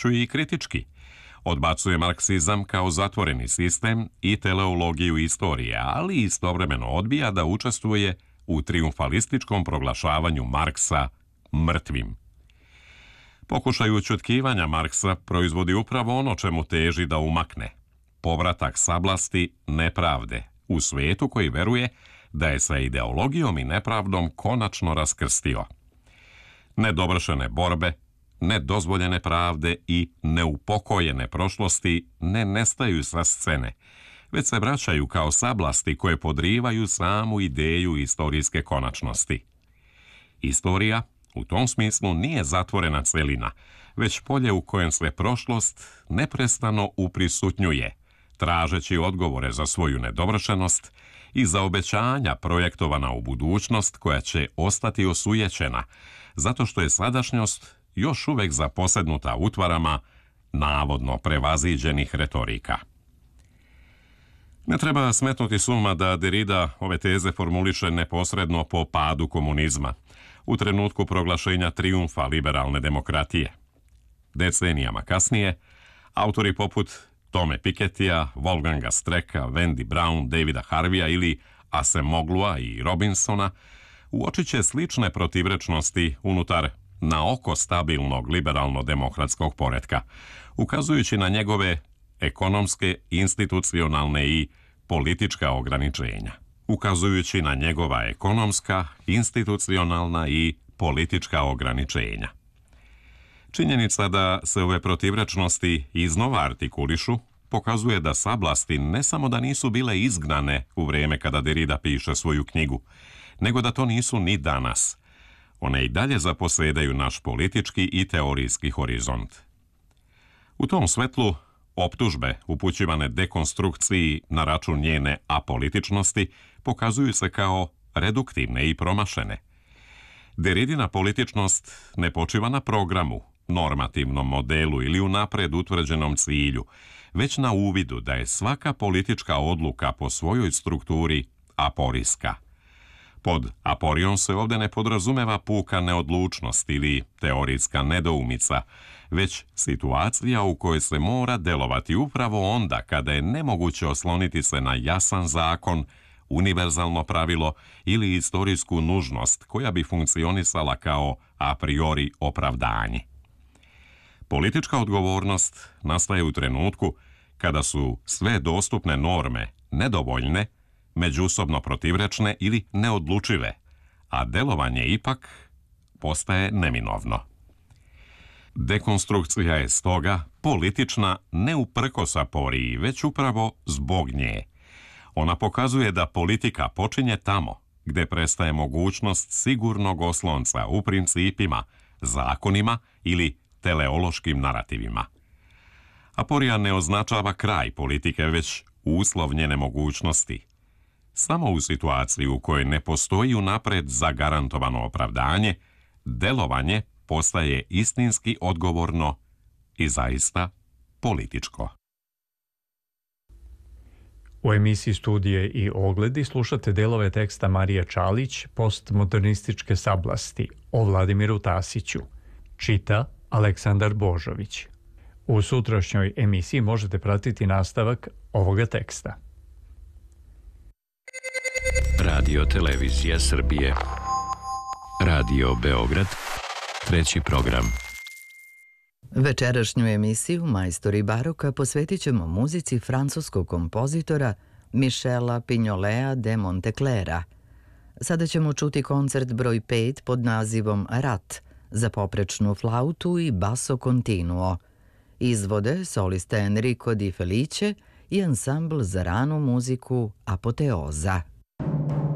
čvršću i kritički. Odbacuje marksizam kao zatvoreni sistem i teleologiju istorije, ali istovremeno odbija da učestvuje u trijumfalističkom proglašavanju Marksa mrtvim. Pokušaj ućutkivanja Marksa proizvodi upravo ono čemu teži da umakne: povratak sablasti nepravde u svijetu koji veruje da je sa ideologijom i nepravdom konačno raskrstio. Nedovršene borbe, nedozvoljene pravde i neupokojene prošlosti ne nestaju sa scene, već se vraćaju kao sablasti koje podrivaju samu ideju istorijske konačnosti. Istorija u tom smislu nije zatvorena celina, već polje u kojem se prošlost neprestano uprisutnjuje, tražeći odgovore za svoju nedovršenost i za obećanja projektovana u budućnost koja će ostati osujećena, zato što je sadašnjost još uvek zaposednuta utvarama navodno prevaziđenih retorika. Ne treba smetnuti s uma da Derrida ove teze formuliše neposredno po padu komunizma, u trenutku proglašenja trijumfa liberalne demokratije. Decenijama kasnije, autori poput Tome Pikettija, Wolfganga Strecka, Wendy Brown, Davida Harveya ili Acemoglua i Robinsona uočit će slične protivrečnosti unutar na oko stabilnog liberalno-demokratskog poretka, ukazujući na njegove ekonomske, institucionalne i politička ograničenja. Ukazujući na njegova ekonomska, institucionalna i politička ograničenja. Činjenica da se ove protivrečnosti iznova artikulišu pokazuje da sablasti ne samo da nisu bile izgnane u vrijeme kada Derrida piše svoju knjigu, nego da to nisu ni danas. One i dalje zaposedaju naš politički i teorijski horizont. U tom svetlu optužbe upućivane dekonstrukciji na račun njene apolitičnosti pokazuju se kao reduktivne i promašene. Derridina političnost ne počiva na programu, normativnom modelu ili unapred utvrđenom cilju, već na uvidu da je svaka politička odluka po svojoj strukturi aporijska. Pod aporijom se ovdje ne podrazumeva puka neodlučnost ili teorijska nedoumica, već situacija u kojoj se mora delovati upravo onda kada je nemoguće osloniti se na jasan zakon, univerzalno pravilo ili istorijsku nužnost koja bi funkcionisala kao a priori opravdanje. Politička odgovornost nastaje u trenutku kada su sve dostupne norme nedovoljne, međusobno protivrečne ili neodlučive, a delovanje ipak postaje neminovno. Dekonstrukcija je stoga politična ne uprkos aporiji, već upravo zbog nje. Ona pokazuje da politika počinje tamo gde prestaje mogućnost sigurnog oslonca u principima, zakonima ili teleološkim narativima. Aporija ne označava kraj politike, već uslov njene mogućnosti. Samo u situaciji u kojoj ne postoji unapred zagarantovano opravdanje, delovanje postaje istinski odgovorno i zaista političko. U emisiji Studije i ogledi slušate delove teksta Marije Čalić Postmodernističke sablasti o Vladimiru Tasiću. Čita Aleksandar Božović. U sutrašnjoj emisiji možete pratiti nastavak ovoga teksta. Radio Televizija Srbije. Radio Beograd. Treći program. Večerašnju emisiju Majstori baroka posvetit ćemo muzici francuskog kompozitora Michela Pignolea de Monteclera. Sada ćemo čuti koncert broj 5 pod nazivom Rat za poprečnu flautu i basso continuo. Izvode solista Enrico Di Felice i ansambl za ranu muziku Apoteoza.